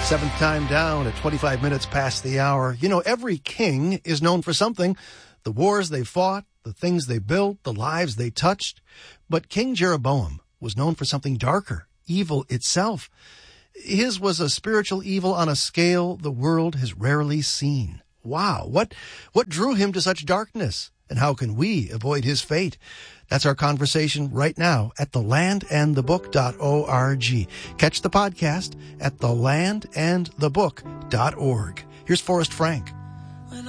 Seventh time down at 25 minutes past the hour. You know, every king is known for something. The wars they fought, the things they built, the lives they touched. But King Jeroboam was known for something darker, evil itself. His was a spiritual evil on a scale the world has rarely seen. Wow, what drew him to such darkness? And how can we avoid his fate? That's our conversation right now at thelandandthebook.org. Catch the podcast at thelandandthebook.org. Here's Forrest Frank.